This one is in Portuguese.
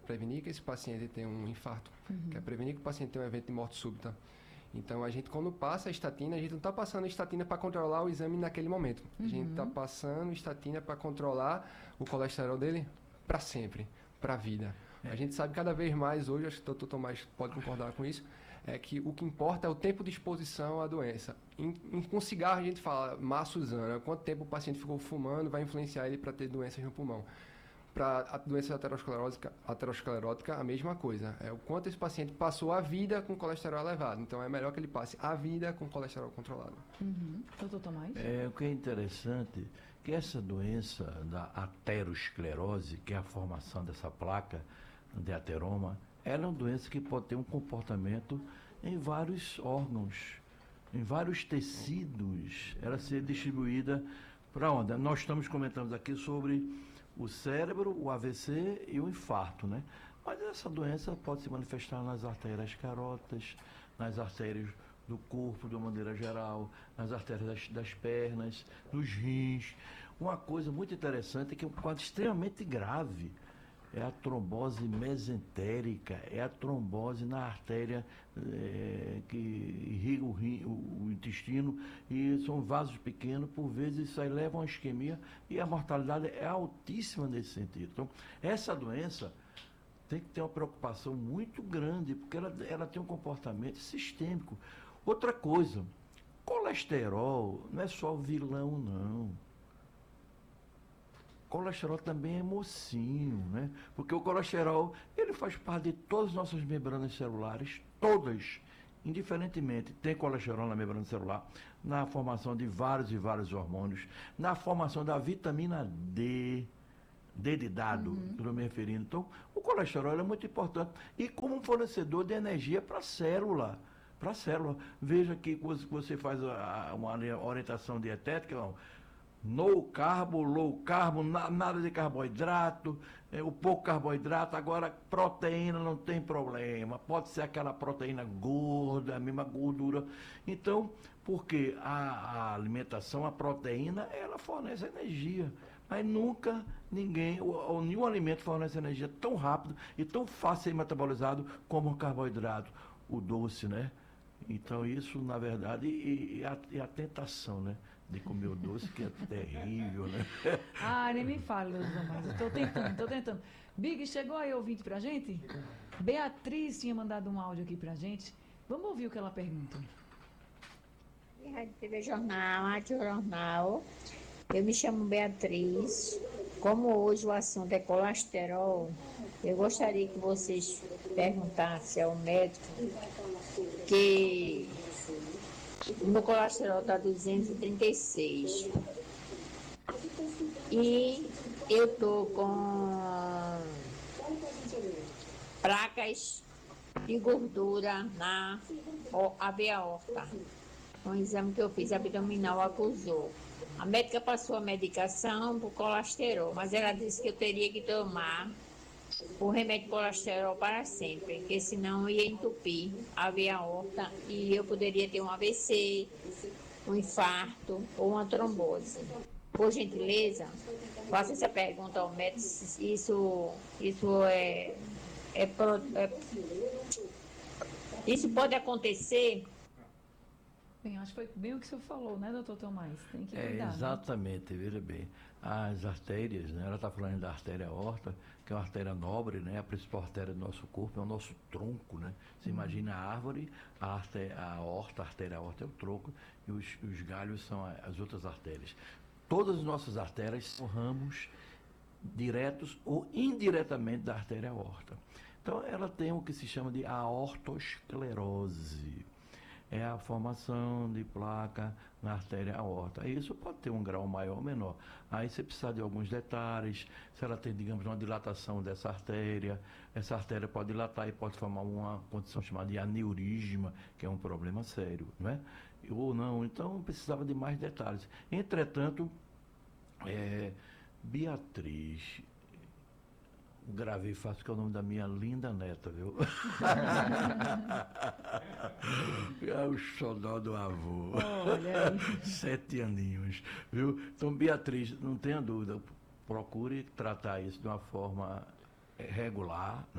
prevenir que esse paciente tenha um infarto, quer prevenir que o paciente tenha um evento de morte súbita. Então, a gente, quando passa a estatina, a gente não está passando a estatina para controlar o exame naquele momento. A gente está passando estatina para controlar o colesterol dele para sempre, para a vida. A gente sabe cada vez mais hoje, acho que o Dr. Tomás pode concordar com isso, é que o que importa é o tempo de exposição à doença. Com cigarro a gente fala massa usana, quanto tempo o paciente ficou fumando vai influenciar ele para ter doenças no pulmão. Para a doença aterosclerótica, a mesma coisa. É o quanto esse paciente passou a vida com colesterol elevado. Então, é melhor que ele passe a vida com colesterol controlado. Doutor Tomás? O que é interessante que essa doença da aterosclerose, que é a formação dessa placa de ateroma, ela é uma doença que pode ter um comportamento em vários órgãos, em vários tecidos. Ela ser distribuída para onde? Nós estamos comentando aqui sobre o cérebro, o AVC e o infarto, né? Mas essa doença pode se manifestar nas artérias carótidas, nas artérias do corpo de uma maneira geral, nas artérias das pernas, nos rins. Uma coisa muito interessante é que é um quadro extremamente grave. É a trombose mesentérica, é a trombose na artéria que irriga o intestino, e são vasos pequenos, por vezes isso aí leva a uma isquemia e a mortalidade é altíssima nesse sentido. Então, essa doença tem que ter uma preocupação muito grande, porque ela tem um comportamento sistêmico. Outra coisa, colesterol não é só vilão, não. Colesterol também é mocinho, né? Porque o colesterol, ele faz parte de todas as nossas membranas celulares, todas, indiferentemente, tem colesterol na membrana celular, na formação de vários e vários hormônios, na formação da vitamina D, D de dado, que eu estou me referindo. Então, o colesterol é muito importante. E como um fornecedor de energia para a célula. Para a célula. Veja que você faz uma orientação dietética, não. No carbo, low carbo, nada de carboidrato, o pouco carboidrato, agora proteína não tem problema, pode ser aquela proteína gorda, a mesma gordura. Então, porque a alimentação, a proteína, ela fornece energia, mas nunca ninguém, ou nenhum alimento fornece energia tão rápido e tão fácil de ser metabolizado como o carboidrato, o doce, né? Então isso, na verdade, e a tentação, né? De comer o doce, que é terrível, né? Nem me fale, doutor Tomás. Estou tentando. Big, chegou aí ouvinte pra gente? Beatriz tinha mandado um áudio aqui pra gente. Vamos ouvir o que ela pergunta. Rádio TV Jornal, Rádio Jornal. Eu me chamo Beatriz. Como hoje o assunto é colesterol, eu gostaria que vocês perguntassem ao médico que o meu colesterol está 236 e eu tô com placas de gordura na veia aorta. Um exame que eu fiz abdominal acusou. A médica passou a medicação para o colesterol, mas ela disse que eu teria que tomar o remédio colesterol para sempre, porque senão ia entupir a veia aorta e eu poderia ter um AVC, um infarto ou uma trombose. Por gentileza, faça essa pergunta ao médico. Isso pode acontecer. Bem, acho que foi bem o que o senhor falou, né, doutor Tomás? Tem que cuidar. Exatamente, né? Veja bem. As artérias, né? Ela está falando da artéria aorta, que é uma artéria nobre, né? A principal artéria do nosso corpo é o nosso tronco, né? Você imagina a árvore, a artéria aorta é o tronco, e os galhos são as outras artérias. Todas as nossas artérias são ramos diretos ou indiretamente da artéria aorta. Então, ela tem o que se chama de aortosclerose. É a formação de placa na artéria aorta. Isso pode ter um grau maior ou menor. Aí você precisa de alguns detalhes, se ela tem, digamos, uma dilatação dessa artéria, essa artéria pode dilatar e pode formar uma condição chamada de aneurisma, que é um problema sério, não é? Ou não, então precisava de mais detalhes. Entretanto, Beatriz, gravei fácil, que é o nome da minha linda neta, viu? É o xodó do avô. Olha aí. 7 aninhos, viu? Então, Beatriz, não tenha dúvida, procure tratar isso de uma forma regular,